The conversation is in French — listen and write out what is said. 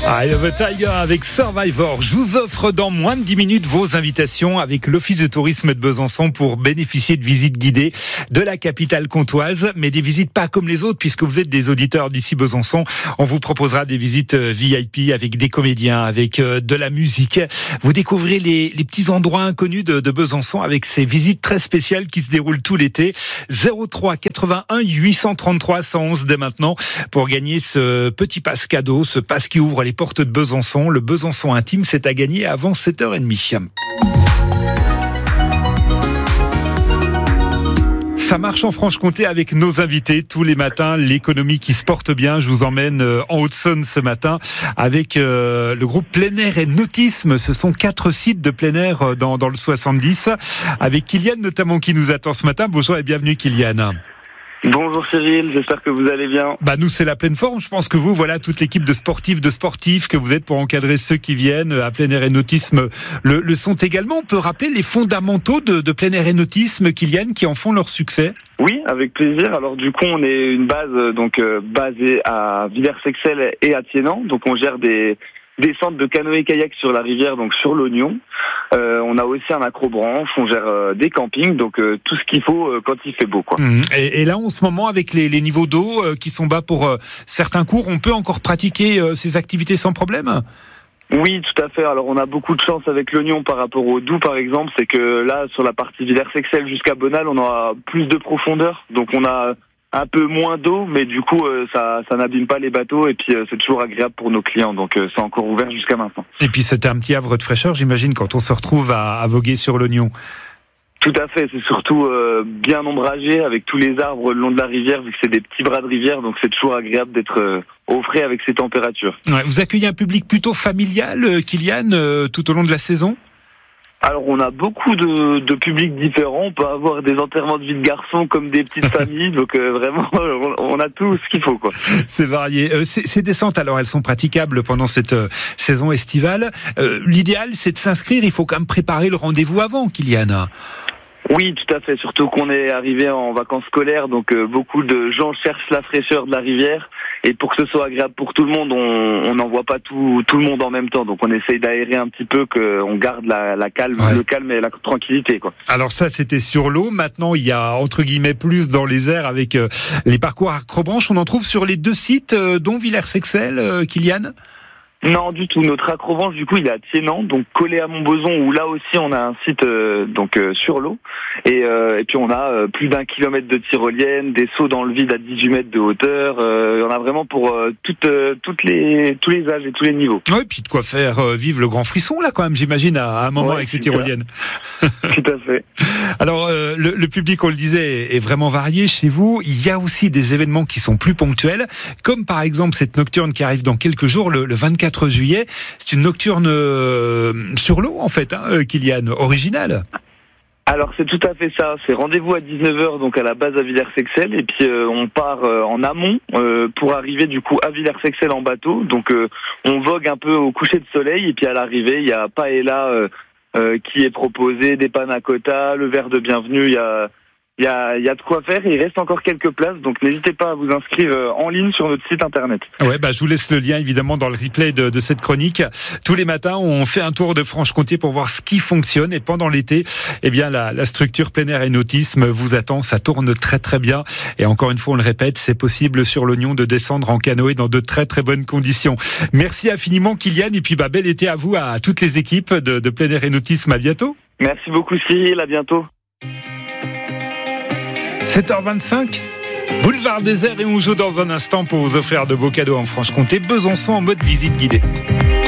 I Love a Tiger avec Survivor. Je vous offre dans moins de 10 minutes vos invitations avec l'Office de tourisme de Besançon pour bénéficier de visites guidées de la capitale comtoise, mais des visites pas comme les autres puisque vous êtes des auditeurs d'ici Besançon. On vous proposera des visites VIP avec des comédiens, avec de la musique. Vous découvrez les petits endroits inconnus de Besançon avec ces visites très spéciales qui se déroulent tout l'été. 03 81 833 111 dès maintenant pour gagner ce petit passe cadeau, ce passe qui ouvre les portes de Besançon. Le Besançon intime, c'est à gagner avant 7h30. Ça marche en Franche-Comté avec nos invités tous les matins. L'économie qui se porte bien. Je vous emmène en Haute-Saône ce matin avec le groupe Plein Air et Nautisme. Ce sont 4 sites de plein air dans le 70. Avec Kylian notamment qui nous attend ce matin. Bonjour et bienvenue Kylian. Bonjour Cyril, j'espère que vous allez bien. Nous c'est la pleine forme, je pense que vous, voilà toute l'équipe de sportifs que vous êtes pour encadrer ceux qui viennent à Plein Air et Nautisme le sont également. On peut rappeler les fondamentaux de Plein Air et Nautisme, Kylian, qui en font leur succès? Oui, avec plaisir. Alors du coup on est une base basée à Villers-Sexcel et à Thiénant, donc on gère des centres de canoë-kayak sur la rivière, donc sur l'Oignon. On a aussi un accrobranche, on gère des campings, donc tout ce qu'il faut quand il fait beau, quoi. Et là, en ce moment, avec les niveaux d'eau qui sont bas pour certains cours, on peut encore pratiquer ces activités sans problème ? Oui, tout à fait. Alors on a beaucoup de chance avec l'Oignon par rapport au Doubs, par exemple, c'est que là, sur la partie Villers-Sexcel jusqu'à Bonal, on a plus de profondeur, donc on a un peu moins d'eau, mais du coup ça n'abîme pas les bateaux et puis c'est toujours agréable pour nos clients, donc c'est encore ouvert jusqu'à maintenant. Et puis c'était un petit havre de fraîcheur, j'imagine, quand on se retrouve à voguer sur l'Oignon. Tout à fait, c'est surtout bien ombragé avec tous les arbres le long de la rivière, vu que c'est des petits bras de rivière, donc c'est toujours agréable d'être au frais avec ces températures. Ouais, vous accueillez un public plutôt familial, Kylian, tout au long de la saison ? Alors on a beaucoup de publics différents, on peut avoir des enterrements de vie de garçons comme des petites familles, donc vraiment on a tout ce qu'il faut, quoi. C'est varié. Ces descentes alors elles sont praticables pendant cette saison estivale. L'idéal c'est de s'inscrire, il faut quand même préparer le rendez-vous avant, Kylian. Oui, tout à fait, surtout qu'on est arrivé en vacances scolaires, donc beaucoup de gens cherchent la fraîcheur de la rivière, et pour que ce soit agréable pour tout le monde, on n'envoie pas tout le monde en même temps, donc on essaye d'aérer un petit peu, qu'on garde la calme, ouais. Le calme et la tranquillité, quoi. Alors ça c'était sur l'eau, maintenant il y a entre guillemets plus dans les airs avec les parcours accrobranche, on en trouve sur les 2 sites, dont Villers-Sexcel, Kylian ? Non, du tout. Notre accrobranche, du coup, il est à Thiénant, donc collé à Montbozon, où là aussi on a un site sur l'eau. Et puis on a plus d'1 kilomètre de tyrolienne, des sauts dans le vide à 18 mètres de hauteur. On a vraiment pour tous les âges et tous les niveaux. Oui, puis de quoi faire vivre le grand frisson là quand même, j'imagine, à un moment avec ces tyroliennes. Tout à fait. Alors le public, on le disait, est vraiment varié chez vous. Il y a aussi des événements qui sont plus ponctuels, comme par exemple cette nocturne qui arrive dans quelques jours, le 24 juillet. C'est une nocturne sur l'eau en fait, Kylian, originale. Alors c'est tout à fait ça, c'est rendez-vous à 19h donc à la base à Villers-Sexcel et puis on part en amont pour arriver du coup à Villers-Sexcel en bateau, donc on vogue un peu au coucher de soleil et puis à l'arrivée il y a paella qui est proposé, des panna cotta, le verre de bienvenue, il y a de quoi faire et il reste encore quelques places, donc n'hésitez pas à vous inscrire en ligne sur notre site internet. Ouais, je vous laisse le lien évidemment dans le replay de cette chronique. Tous les matins, on fait un tour de Franche-Comté pour voir ce qui fonctionne et pendant l'été, la structure Plein Air et Nautisme vous attend, ça tourne très très bien et encore une fois, on le répète, c'est possible sur l'Oignon de descendre en canoë dans de très très bonnes conditions. Merci infiniment Kylian et puis bel été à vous, à toutes les équipes de Plein Air et Nautisme, à bientôt. Merci beaucoup Cyril, à bientôt. 7h25, boulevard des Airs et on joue dans un instant pour vous offrir de beaux cadeaux en Franche-Comté. Besançon en mode visite guidée.